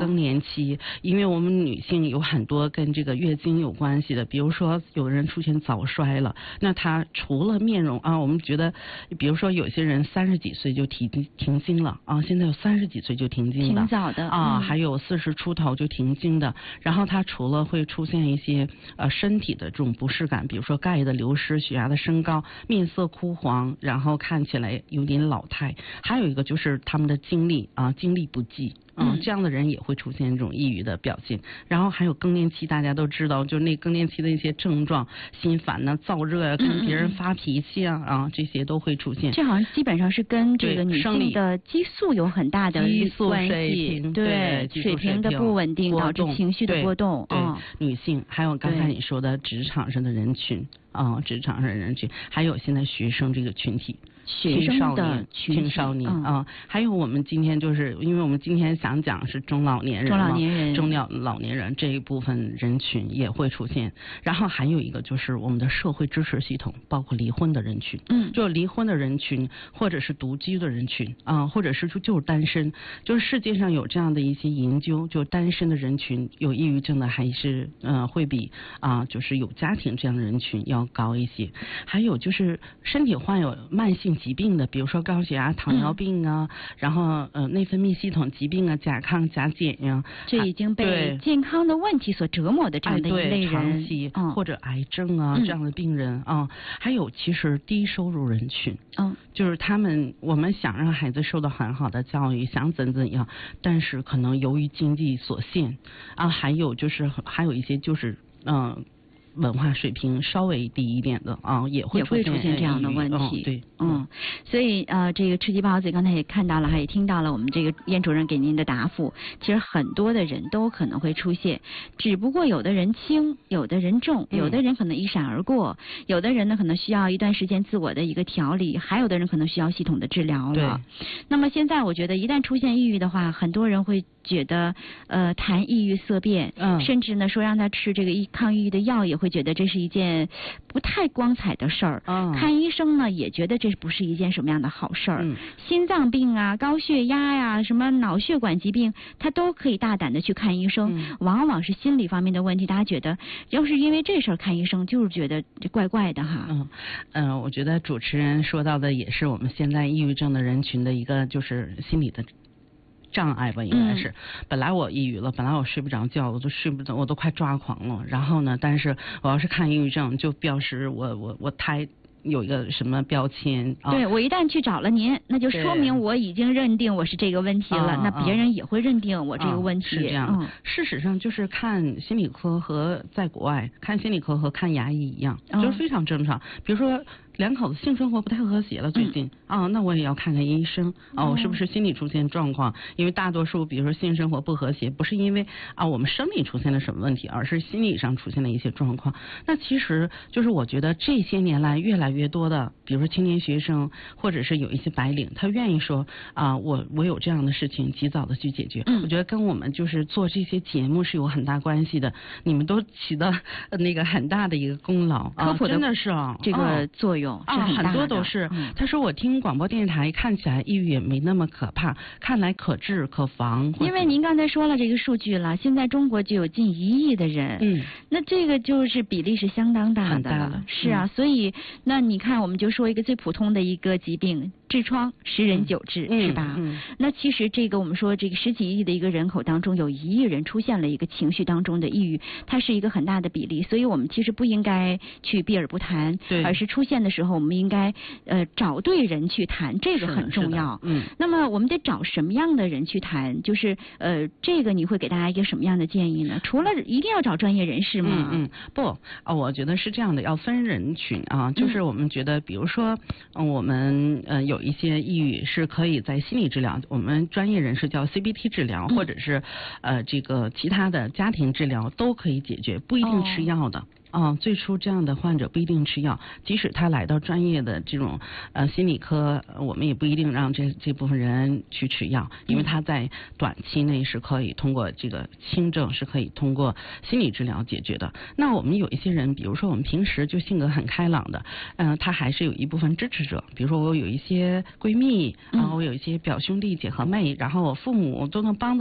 更年期，因为我们女性有很多跟这个月经有关系的，比如说有人出现早衰了，那她除了面容啊，我们觉得，比如说有些人30几岁就停经了啊，现在有30几岁就停经的， 挺早的啊，还有40出头就停经的，然后她除了会出现一些身体的这种不适感，比如说钙的流失、血压的升高、面色枯黄，然后看起来有点老态，还有一个就是他们的精力不济。这样的人也会出现这种抑郁的表现。然后还有更年期，大家都知道，就那更年期的一些症状，心烦呐、燥热啊，跟别人发脾气啊，这些都会出现。 这好像基本上是跟这个女性的激素有很大的关系，对，水平的不稳定导致情绪的波动。 对，女性还有刚才你说的职场上的人群。职场上的人群，还有现在学生这个群体， 青少年啊，还有我们今天就是因为我们今天想讲是中老年人这一部分人群也会出现，然后还有一个就是我们的社会支持系统，包括离婚的人群，就离婚的人群，或者是独居的人群或者是就是单身，就是世界上有这样的一些研究，就单身的人群有抑郁症的还是会比就是有家庭这样的人群要高一些。还有就是身体患有慢性疾病的，比如说高血压、糖尿病啊，然后内分泌系统疾病啊，甲亢、甲减呀， 这已经被健康的问题所折磨的这样的一类人， 长期或者癌症啊这样的病人还有其实低收入人群，就是我们想让孩子受到很好的教育，想怎样，但是可能由于经济所限还有一些就是文化水平稍微低一点的也会出现这样的问题。 对， 所以这个吃鸡包子刚才也看到了，也听到了我们这个燕主任给您的答复。其实很多的人都可能会出现，只不过有的人轻，有的人重，有的人可能一闪而过，有的人呢可能需要一段时间自我的一个调理，还有的人可能需要系统的治疗了。那么现在我觉得一旦出现抑郁的话，很多人会觉得谈抑郁色变，甚至呢说让他吃这个抗抑郁的药，也会觉得这是一件不太光彩的事儿。看医生呢也觉得这不是一件什么样的好事儿。心脏病啊、高血压呀、什么脑血管疾病，他都可以大胆的去看医生。往往是心理方面的问题，大家觉得要是因为这事儿看医生，就是觉得怪怪的哈。 我觉得主持人说到的也是我们现在抑郁症的人群的一个就是心理的障碍吧，应该是。本来我抑郁了，本来我睡不着觉，我都快抓狂了。然后呢，但是我要是看抑郁症，就表示我太有一个什么标签对，我一旦去找了您，那就说明我已经认定我是这个问题了，那别人也会认定我这个问题。 是这样的。事实上就是看心理科和在国外看心理科和看牙医一样，就是非常正常。比如说两口子性生活不太和谐了，最近那我也要看看医生我是不是心理出现状况？因为大多数比如说性生活不和谐，不是因为我们生理出现了什么问题，而是心理上出现了一些状况。那其实就是我觉得这些年来越来越多的，比如说青年学生或者是有一些白领，他愿意说我有这样的事情，及早的去解决。我觉得跟我们就是做这些节目是有很大关系的，你们都起到那个很大的一个功劳， 科普的真的是这个作用是很大的。 很多都是。他说我听广播电台看起来抑郁也没那么可怕，看来可治可防。 因为您刚才说了这个数据了，现在中国就有近1亿的人，那这个就是比例是相当大的了。是啊，所以那你看我们就说一个最普通的一个疾病，痔疮10人9治，是吧？那其实这个我们说这个10几亿的一个人口当中，有1亿人出现了一个情绪当中的抑郁，它是一个很大的比例，所以我们其实不应该去避而不谈，而是出现的时候我们应该找对人去谈，这个很重要。那么我们得找什么样的人去谈？就是这个你会给大家一个什么样的建议呢？除了一定要找专业人士吗？ 不我觉得是这样的，要分人群就是我们觉得比如说我们有一些抑郁是可以在心理治疗，我们专业人士叫 CBT 治疗，或者是这个其他的家庭治疗都可以解决，不一定吃药的。最初这样的患者不一定吃药，即使他来到专业的这种心理科，我们也不一定让这部分人去吃药，因为他在短期内是可以通过这个轻症是可以通过心理治疗解决的。那我们有一些人，比如说我们平时就性格很开朗的，他还是有一部分支持者，比如说我有一些闺蜜，我有一些表兄弟姐和妹，然后我父母都能帮